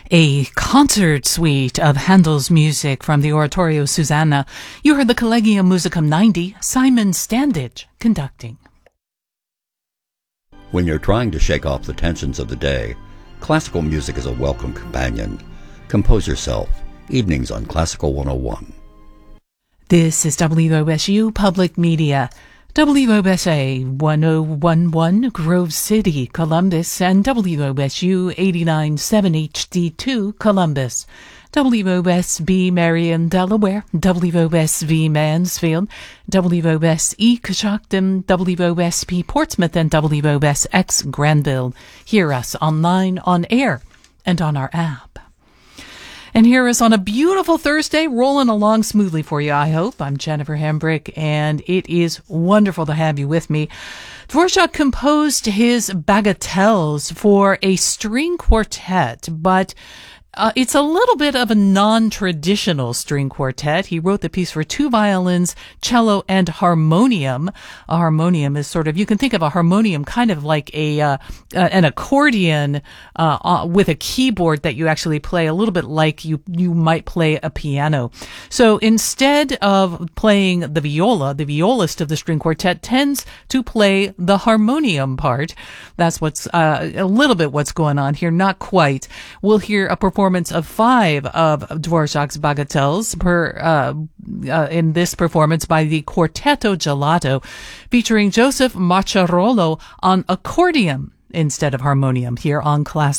A concert suite of Handel's music from the Oratorio Susanna. You heard the Collegium Musicum 90, Simon Standage conducting. When you're trying to shake off the tensions of the day, classical music is a welcome companion. Compose yourself. Evenings on Classical 101. This is WOSU Public Media. WOSA 1011 Grove City, Columbus, and WOSU 89.7 HD2 Columbus. WOSB Marion, Delaware, WOSV Mansfield, WOSE Coshocton, WOSP Portsmouth, and WOSX Granville. Hear us online, on air, and on our app. And hear us on a beautiful Thursday, rolling along smoothly for you, I hope. I'm Jennifer Hambrick, and it is wonderful to have you with me. Dvorak composed his bagatelles for a string quartet, but it's a little bit of a non-traditional string quartet. He wrote the piece for 2 violins, cello, and harmonium. A harmonium is sort of, you can think of a harmonium kind of like an accordion with a keyboard that you actually play, a little bit like you might play a piano. So instead of playing the violist of the string quartet tends to play the harmonium part. That's what's a little bit what's going on here, not quite. We'll hear a performance of 5 of Dvorak's bagatelles in this performance by the Quartetto Gelato, featuring Joseph Macciarolo on accordion instead of harmonium here on Classical